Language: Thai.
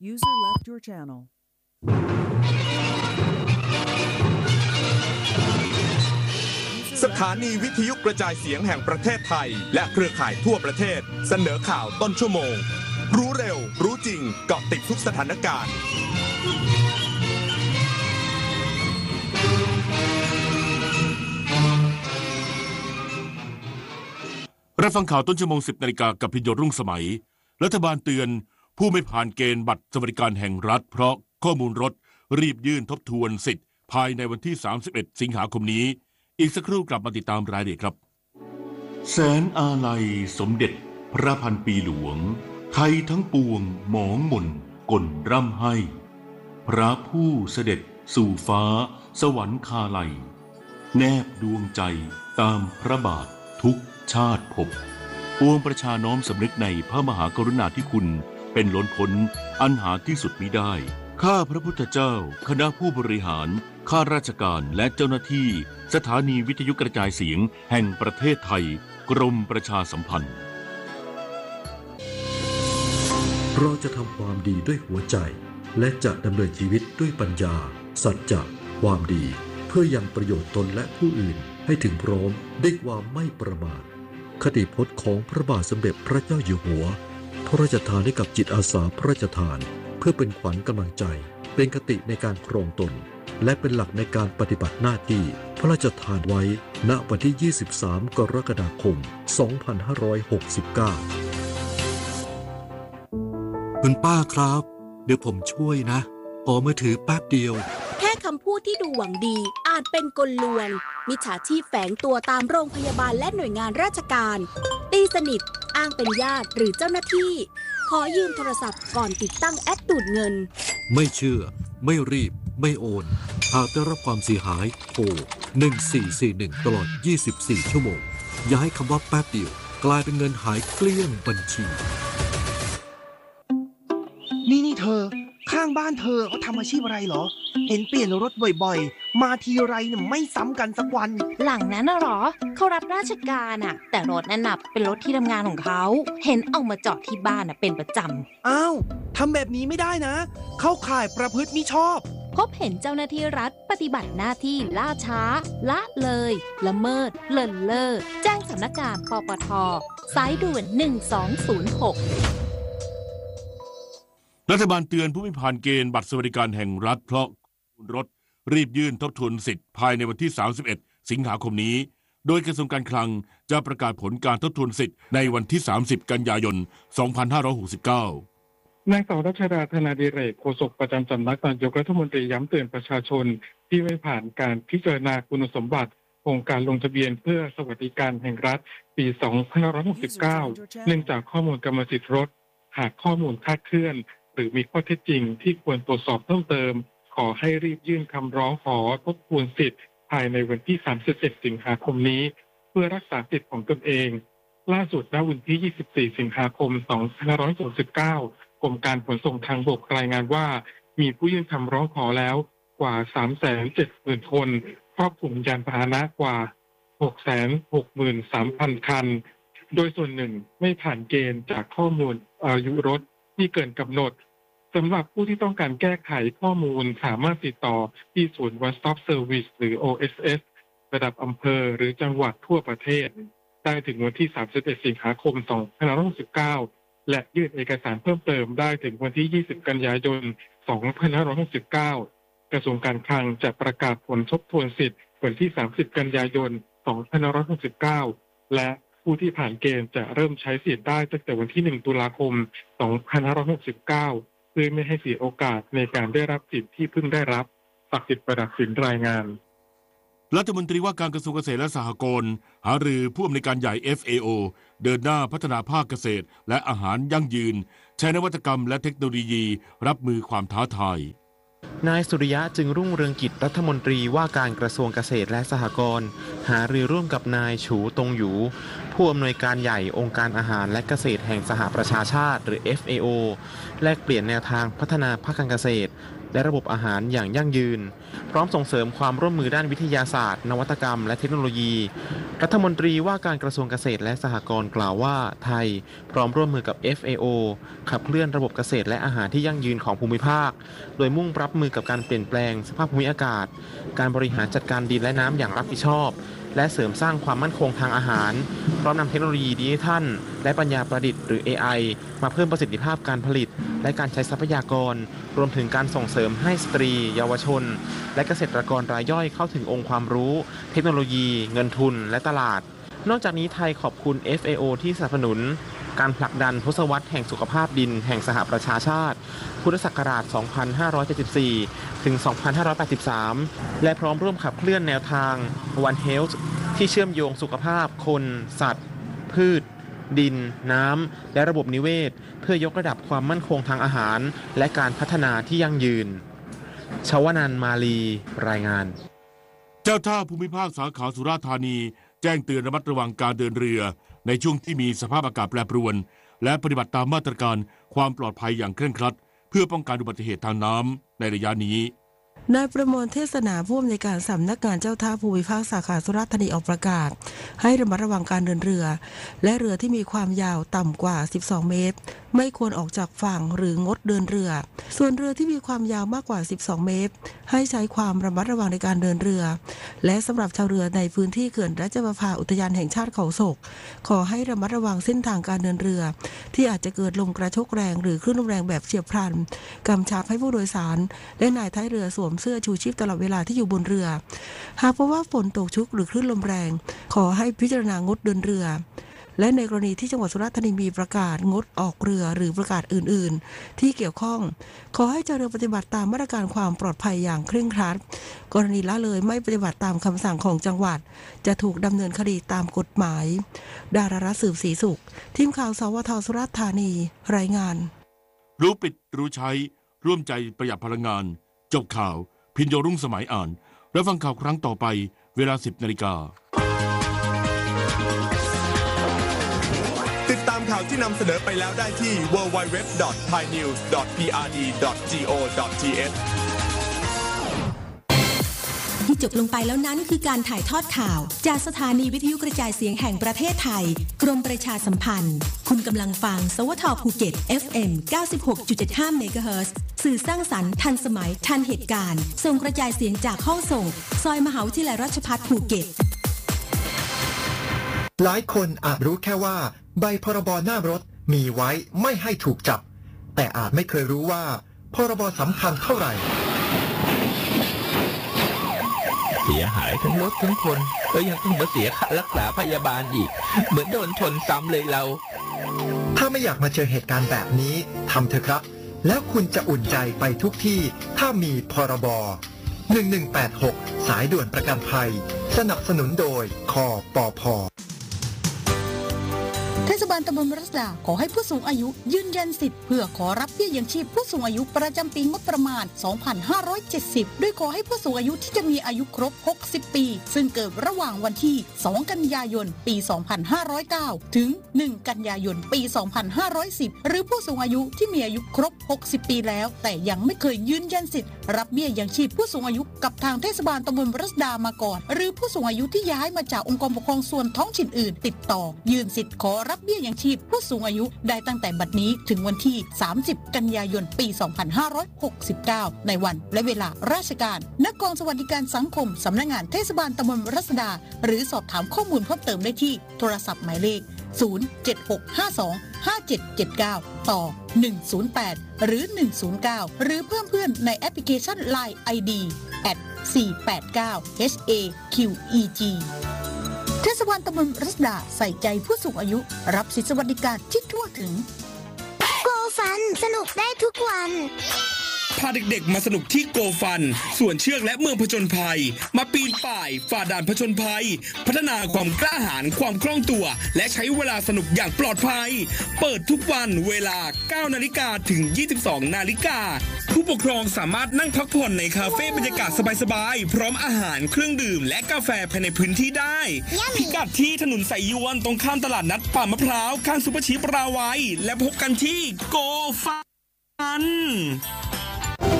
User left your channel. สถานีวิทยุกระจายเสียงแห่งประเทศไทยและเครือข่ายทั่วประเทศเสนอข่าวต้นชั่วโมงรู้เร็วรู้จริงเกาะติดทุกสถานการณ์รับฟังข่าวต้นชั่วโมง 10 นาฬิกากับพิญโยรุ่งสมัยรัฐบาลเตือนผู้ไม่ผ่านเกณฑ์บัตรสวัสดิการแห่งรัฐเพราะข้อมูลรถรีบยื่นทบทวนสิทธิ์ภายในวันที่ 31 สิงหาคมนี้อีกสักครู่กลับมาติดตามรายละเอียดครับแสนอาลัยสมเด็จพระพันปีหลวงไทยทั้งปวงหมองหม่นกลร่ำให้พระผู้เสด็จสู่ฟ้าสวรรคาลัยแนบดวงใจตามพระบาททุกชาติภพปวงประชาน้อมสำนึกในพระมหากรุณาธิคุณเป็นล้นพ้นอันหาที่สุดมิได้ข้าพระพุทธเจ้าคณะผู้บริหารข้าราชการและเจ้าหน้าที่สถานีวิทยุกระจายเสียงแห่งประเทศไทยกรมประชาสัมพันธ์เราจะทำความดีด้วยหัวใจและจะดำเนินชีวิตด้วยปัญญาสัจจะความดีเพื่อยังประโยชน์ตนและผู้อื่นให้ถึงพร้อมด้วยความไม่ประมาทคติพจน์ของพระบาทสมเด็จพระเจ้าอยู่หัวพระราชทานให้กับจิตอาสาพระราชทานเพื่อเป็นขวัญกำลังใจเป็นคติในการครองตนและเป็นหลักในการปฏิบัติหน้าที่พระราชทานไว้ณวันที่ 23 กรกฎาคม 2569 คุณป้าครับเดี๋ยวผมช่วยนะขอมือถือแป๊บเดียวแค่คำพูดที่ดูหวังดีอาจเป็นกลลวงมิจฉาชีพแฝงตัวตามโรงพยาบาลและหน่วยงานราชการตีสนิทอ้างเป็นญาติหรือเจ้าหน้าที่ขอยืมโทรศัพท์ก่อนติดตั้งแอปดูดเงินไม่เชื่อไม่รีบไม่โอนหากได้รับความเสียหายโทร1441ตลอด24ชั่วโมงอย่าให้คำว่าแป๊บเดียวกลายเป็นเงินหายเกลี้ยงบัญชีนี่เธอข้างบ้านเธอเขาทำอาชีพอะไรเหรอเห็นเปลี่ยนรถบ่อยๆมาทีไรเนี่ยไม่ซ้ำกันสักวันหลังนั้นน่ะหรอเขารับราชการอ่ะแต่รถนั้นน่ะเป็นรถที่ทำงานของเขาเห็นเอามาจอดที่บ้านน่ะเป็นประจำอ้าวทำแบบนี้ไม่ได้นะเข้าข่ายประพฤติมิชอบพบเห็นเจ้าหน้าที่รัฐปฏิบัติหน้าที่ล่าช้าละเลยละเมิดเลินเล่อแจ้งสำนักงานปปท.สายด่วน1206 รัฐบาลเตือนผู้ไม่ผ่านเกณฑ์บัตรสวัสดิการแห่งรัฐเพราะรถรีบยื่นทบทวนสิทธิ์ภายในวันที่ 31 สิงหาคมนี้โดยกระทรวงการคลังจะประกาศผลการทบทวนสิทธิ์ในวันที่ 30 กันยายน 2569 นางสาวรัชดา ธนาดิเรกโฆษกประจำสำนักนายกรัฐมนตรีย้ำเตือนประชาชนที่ไม่ผ่านการพิจารณาคุณสมบัติโครงการลงทะเบียนเพื่อสวัสดิการแห่งรัฐปี 2569 เนื่องจากข้อมูลกรรมสิทธิ์รถหากข้อมูลคลาดเคลื่อนหรือมีข้อเท็จจริงที่ควรตรวจสอบเพิ่มเติมขอให้รีบยื่นคำร้องขอทบทวนสิทธิ์ภายในวันที่ 31 สิงหาคมนี้เพื่อรักษาสิทธิ์ของตนเองล่าสุดณวันที่ 24 สิงหาคม 2569 กรมการขนส่งทางบกรายงานว่ามีผู้ยื่นคำร้องขอแล้วกว่า 370,000 คนครอบคลุมยานพาหนะกว่า 663,000 คันโดยส่วนหนึ่งไม่ผ่านเกณฑ์จากข้อมูลอายุรถที่เกินกำหนดสำหรับผู้ที่ต้องการแก้ไขข้อมูลสามารถติดต่อที่ศูนย์ One Stop Service หรือ OSS ระดับอำเภอหรือจังหวัดทั่วประเทศได้ถึงวันที่ 31 สิงหาคม 2569 และยื่นเอกสารเพิ่มเติมได้ถึงวันที่ 20 กันยายน 2569 กระทรวงการคลังจะประกาศผลทบทวนสิทธิ์วันที่ 30 กันยายน 2569 และผู้ที่ผ่านเกณฑ์จะเริ่มใช้สิทธิ์ได้ตั้งแต่วันที่ 1 ตุลาคม 2569 เพื่อไม่ให้เสียโอกาสในการได้รับสิทธิ์ที่เพิ่งได้รับศักดิ์สิทธิ์ประดับสินรายงานรัฐมนตรีว่าการกระทรวงเกษตรและสหกรณ์หารือผู้อำนวยการใหญ่ FAO เดินหน้าพัฒนาภาคเกษตรและอาหารยั่งยืนใช้นวัตกรรมและเทคโนโลยีรับมือความท้าทายนายสุริยะจึงรุ่งเรืองกิจรัฐมนตรีว่าการกระทรวงเกษตรและสหกรณ์หารือร่วมกับนายฉูตงหยูผู้อำนวยการใหญ่องค์การอาหารและเกษตรแห่งสหประชาชาติหรือ FAO แลกเปลี่ยนแนวทางพัฒนาภาคการเกษตรและระบบอาหารอย่างยั่งยืนพร้อมส่งเสริมความร่วมมือด้านวิทยาศาสตร์นวัตกรรมและเทคโนโลยีรัฐมนตรีว่าการกระทรวงเกษตรและสหกรณ์กล่าวว่าไทยพร้อมร่วมมือกับ FAO ขับเคลื่อนระบบเกษตรและอาหารที่ยั่งยืนของภูมิภาคโดยมุ่งรับมือกับการเปลี่ยนแปลงสภาพภูมิอากาศการบริหารจัดการดินและน้ำอย่างรับผิดชอบและเสริมสร้างความมั่นคงทางอาหารพร้อมนำเทคโนโลยีดิจิทัลและปัญญาประดิษฐ์หรือ AI มาเพิ่มประสิทธิภาพการผลิตและการใช้ทรัพยากรรวมถึงการส่งเสริมให้สตรีเยาวชนและเกษตรกรรายย่อยเข้าถึงองค์ความรู้เทคโนโลยีเงินทุนและตลาดนอกจากนี้ไทยขอบคุณ FAO ที่สนับสนุนการผลักดันทศวรรษแห่งสุขภาพดินแห่งสหประชาชาติพุทธศักราช 2574 ถึง 2583 และพร้อมร่วมขับเคลื่อนแนวทาง One Health ที่เชื่อมโยงสุขภาพคนสัตว์พืชดินน้ำและระบบนิเวศเพื่อยกระดับความมั่นคงทางอาหารและการพัฒนาที่ยั่งยืนชวนันท์มาลีรายงานเจ้าท่าภูมิภาคสาขาสุราษฎร์ธานีแจ้งเตือนระมัดระวังการเดินเรือในช่วงที่มีสภาพอากาศแปรปรวนและปฏิบัติตามมาตรการความปลอดภัยอย่างเคร่งครัดเพื่อป้องกันอุบัติเหตุทางน้ำในระยะนี้นายประมวลเทศนาผู้อำนวยการสำนักงานเจ้าท่าภูมิภาคสาขาสุราษฎร์ธานีออกประกาศให้ระมัดระวังการเดินเรือและเรือที่มีความยาวต่ำกว่า12เมตรไม่ควรออกจากฝั่งหรืองดเดินเรือส่วนเรือที่มีความยาวมากกว่า12เมตรให้ใช้ความระมัดระวังในการเดินเรือและสำหรับชาวเรือในพื้นที่เขื่อนราชประภาอุทยานแห่งชาติเขาศกขอให้ระมัดระวังเส้นทางการเดินเรือที่อาจจะเกิดลมกระโชกแรงหรือคลื่นลมแรงแบบเฉียบพลันกำชับให้ผู้โดยสารและนายท้ายเรือสวมเสื้อชูชีพตลอดเวลาที่อยู่บนเรือหากพบว่าฝนตกชุกหรือคลื่นลมแรงขอให้พิจารณางดเดินเรือและในกรณีที่จังหวัดสุราษฎร์ธานีมีประกาศงดออกเรือหรือประกาศอื่นๆที่เกี่ยวข้องขอให้เจ้าเรือปฏิบัติตามมาตรการความปลอดภัยอย่างเคร่งครัดกรณีละเลยไม่ปฏิบัติตามคำสั่งของจังหวัดจะถูกดำเนินคดีตามกฎหมายดารารัตน์สืบศรีสุขทีมข่าวสวท.สุราษฎร์ธานีรายงานรู้ปิดรู้ใช้ร่วมใจประหยัดพลังงานจบข่าวพินโยรุ่งสมัยอ่านแล้วฟังข่าวครั้งต่อไปเวลา 10:00 น. ติดตามข่าวที่นำเสนอไปแล้วได้ที่ www.thainews.prd.go.th ที่จบลงไปแล้วนั้นคือการถ่ายทอดข่าวจากสถานีวิทยุกระจายเสียงแห่งประเทศไทยกรมประชาสัมพันธ์คุณกำลังฟังสวท.ภูเก็ต FM 96.75 เมกะเฮิรตซ์สื่อสร้างสรรค์ทันสมัยทันเหตุการณ์ส่งกระจายเสียงจากห้องส่งซอยมหาวิทยาลัยราชภัฏภูเก็ตหลายคนอาจรู้แค่ว่าใบพรบหน้ารถมีไว้ไม่ให้ถูกจับแต่อาจไม่เคยรู้ว่าพรบสำคัญเท่าไหร่เสียหายทั้งรถทั้งคนแล้วยังต้องมาเสียค่ารักษาพยาบาลอีกเหมือนโดนชนซ้ำเลยเราถ้าไม่อยากมาเจอเหตุการณ์แบบนี้ทำเถอะครับแล้วคุณจะอุ่นใจไปทุกที่ถ้ามีพรบ1186สายด่วนประกันภัยสนับสนุนโดยคปภ. เทศบาลตำบลรัศดาขอให้ผู้สูงอายุยืนยันสิทธิ์เพื่อขอรับเบี้ยยังชีพผู้สูงอายุประจำปีงบประมาณ 2570 โดยขอให้ผู้สูงอายุที่จะมีอายุครบ 60 ปีซึ่งเกิดระหว่างวันที่ 2 กันยายน ปี 2509 ถึง 1 กันยายน ปี 2510 หรือผู้สูงอายุที่มีอายุครบ 60 ปีแล้วแต่ยังไม่เคยยืนยันสิทธิ์รับเบี้ยยังชีพผู้สูงอายุกับทางเทศบาลตำบลรัศดามาก่อนหรือผู้สูงอายุที่ย้ายมาจากองค์กรปกครองส่วนท้องถิ่นอื่นติดต่อยื่นสิทธิ์ขอรับเบี้ยยังชีพผู้สูงอายุได้ตั้งแต่บัดนี้ถึงวันที่ 30 กันยายน ปี 2569 ในวันและเวลาราชการณกองสวัสดิการสังคมสำนักงานเทศบาลตำบลรัศดาหรือสอบถามข้อมูลเพิ่มเติมได้ที่โทรศัพท์หมายเลข 076525779 ต่อ 108 หรือ 109 หรือเพิ่มเพื่อนในแอปพลิเคชัน LINE ID @489HAQEGเทศบาลตำบลรัศดาใส่ใจผู้สูงอายุรับสิทธิสวัสดิการที่ทั่วถึงโกฟันสนุกได้ทุกวันพาเด็กๆมาสนุกที่โกฟันส่วนเชือกและเมืองผจญภัยมาปีนป่ายฝ่าด่านผจญภัยพัฒนาความกล้าหาญความคล่องตัวและใช้เวลาสนุกอย่างปลอดภัยเปิดทุกวันเวลา 9 นาฬิกาถึง 22 นาฬิกาผู้ปกครองสามารถนั่งพักผ่อนในคาเฟ่บรรยากาศสบายๆพร้อมอาหารเครื่องดื่มและกาแฟภายในพื้นที่ได้พิกัดที่ถนนสายยวนตรงข้ามตลาดนัดป่ามะพร้าวข้างซุปเปอร์ชีพราวัยและพบกันที่โกฟัน